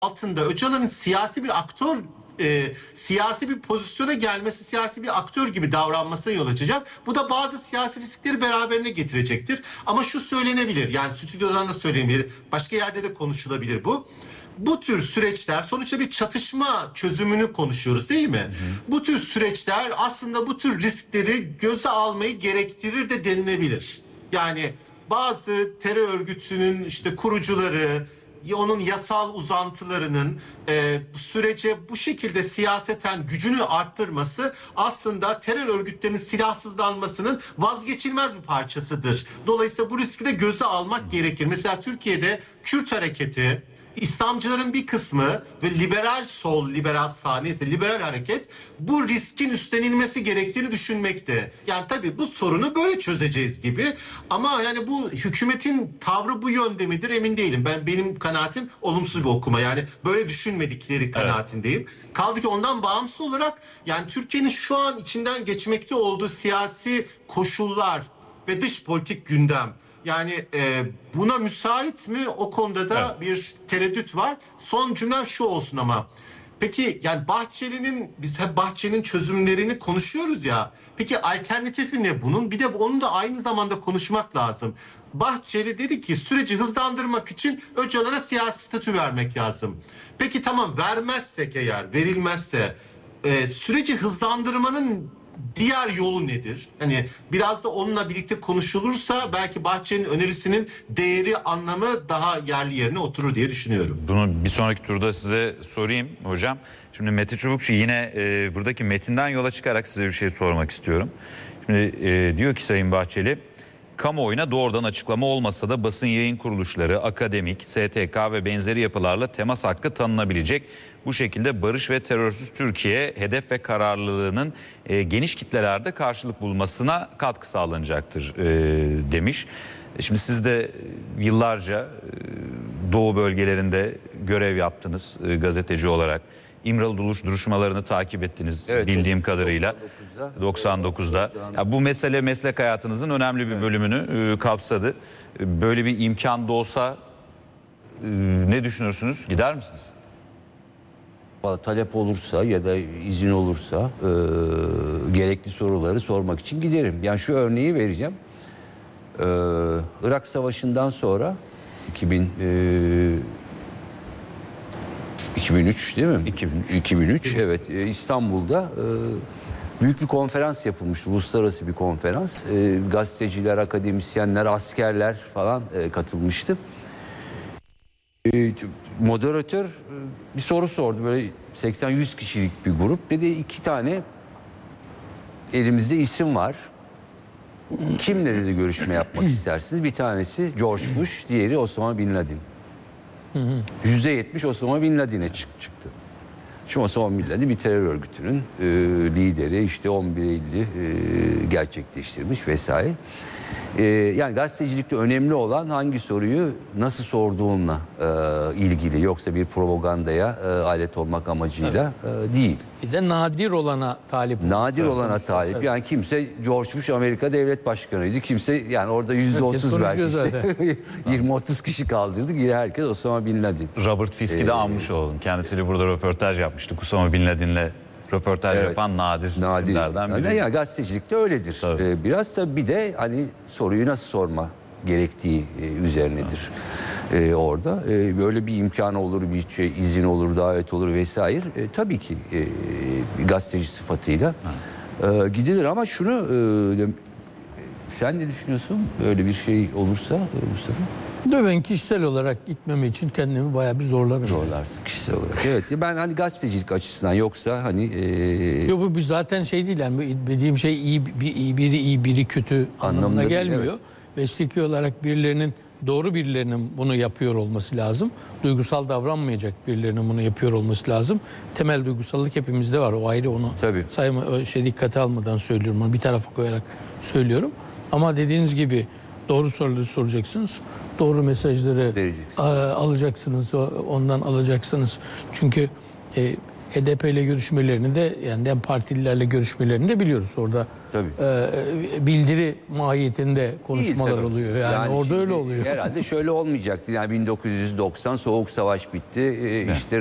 altında Öcalan'ın siyasi bir aktör, siyasi bir pozisyona gelmesi, siyasi bir aktör gibi davranmasına yol açacak. Bu da bazı siyasi riskleri beraberine getirecektir. Ama şu söylenebilir, yani stüdyodan da söylenebilir, başka yerde de konuşulabilir bu. Bu tür süreçler, sonuçta bir çatışma çözümünü konuşuyoruz değil mi? Bu tür süreçler aslında bu tür riskleri göze almayı gerektirir de denilebilir. Yani bazı terör örgütünün işte kurucuları, onun yasal uzantılarının sürece bu şekilde siyaseten gücünü arttırması aslında terör örgütlerinin silahsızlanmasının vazgeçilmez bir parçasıdır. Dolayısıyla bu riski de göze almak gerekir. Mesela Türkiye'de Kürt hareketi, İslamcıların bir kısmı ve liberal sol, liberal sağ, neyse liberal hareket bu riskin üstlenilmesi gerektiğini düşünmekte. Yani tabii bu sorunu böyle çözeceğiz gibi, ama yani bu hükümetin tavrı bu yönde midir emin değilim. Benim kanaatim olumsuz bir okuma, yani böyle düşünmedikleri kanaatindeyim. Evet. Kaldı ki ondan bağımsız olarak yani Türkiye'nin şu an içinden geçmekte olduğu siyasi koşullar ve dış politik gündem, yani buna müsait mi, o konuda da bir tereddüt var. Son cümlem şu olsun ama. Peki yani biz hep Bahçeli'nin çözümlerini konuşuyoruz ya. Peki alternatifi ne bunun? Bir de onu da aynı zamanda konuşmak lazım. Bahçeli dedi ki süreci hızlandırmak için Öcalan'a siyasi statü vermek lazım. Peki tamam, vermezsek eğer, verilmezse süreci hızlandırmanın diğer yolu nedir? Hani biraz da onunla birlikte konuşulursa belki Bahçeli'nin önerisinin değeri, anlamı daha yerli yerine oturur diye düşünüyorum. Bunu bir sonraki turda size sorayım hocam. Şimdi Mete Çubukçu yine buradaki metinden yola çıkarak size bir şey sormak istiyorum. Şimdi diyor ki Sayın Bahçeli, kamuoyuna doğrudan açıklama olmasa da basın yayın kuruluşları, akademik, STK ve benzeri yapılarla temas hakkı tanınabilecek. Bu şekilde barış ve terörsüz Türkiye hedef ve kararlılığının geniş kitlelerde karşılık bulmasına katkı sağlanacaktır demiş. Şimdi siz de yıllarca Doğu bölgelerinde görev yaptınız gazeteci olarak. İmralı duruşmalarını takip ettiniz, evet, bildiğim kadarıyla 99'da. Ya bu mesele meslek hayatınızın önemli bir bölümünü kapsadı. Böyle bir imkan da olsa ne düşünürsünüz? Gider misiniz? Talep olursa ya da izin olursa gerekli soruları sormak için giderim. Yani şu örneği vereceğim. Irak Savaşı'ndan sonra 2003 değil mi? 2003 evet, İstanbul'da büyük bir konferans yapılmıştı. Uluslararası bir konferans. Gazeteciler, akademisyenler, askerler falan katılmıştı. Moderatör bir soru sordu, böyle 80-100 kişilik bir grup. Dedi 2 tane elimizde isim var. Kimle dedi görüşme yapmak istersiniz? Bir tanesi George Bush, diğeri Osama Bin Laden. %70 Osama Bin Laden'e çıktı. Çünkü Osama Bin Laden bir terör örgütünün lideri, işte 11 Eylül'ü gerçekleştirmiş vesaire. Yani gazetecilikte önemli olan hangi soruyu nasıl sorduğunla ilgili, yoksa bir propagandaya alet olmak amacıyla değil. Bir de nadir olana talip. Nadir olana talip. Evet. Yani kimse George Bush Amerika devlet başkanıydı. Kimse, yani orada %30 belki işte 20-30 kişi kaldırdık. Yine herkes Osama Bin Laden. Robert Fisk'i de almış oldum. Kendisiyle burada röportaj yapmıştık. Osama Bin Laden'le röportaj yapan nadir isimlerden biri. Yani gazetecilikte öyledir. Biraz da bir de hani soruyu nasıl sorma gerektiği üzerinedir orada. Böyle bir imkan olur, bir şey, izin olur, davet olur vesaire. Tabii ki gazeteci sıfatıyla gidilir, ama şunu sen ne düşünüyorsun? Öyle bir şey olursa Mustafa? Ben kişisel olarak gitmem için kendimi bayağı bir zorlarım. Zorlarsın kişisel olarak. Evet, ben hani gazetecilik açısından, yoksa hani... Yok, bu zaten şey değil, yani dediğim şey biri iyi biri kötü anlamına gelmiyor. Evet. Mesleki olarak birilerinin bunu yapıyor olması lazım. Duygusal davranmayacak birilerinin bunu yapıyor olması lazım. Temel duygusallık hepimizde var. O ayrı, onu dikkate almadan söylüyorum. Onu bir tarafa koyarak söylüyorum. Ama dediğiniz gibi doğru soruları soracaksınız. Doğru mesajları alacaksınız. Ondan alacaksınız. Çünkü HDP ile görüşmelerini de yani DEM partililerle görüşmelerini de biliyoruz. Orada bildiri mahiyetinde konuşmalar Değil, oluyor. Yani orada öyle oluyor. Herhalde şöyle olmayacaktı. Yani 1990 Soğuk Savaş bitti. İşte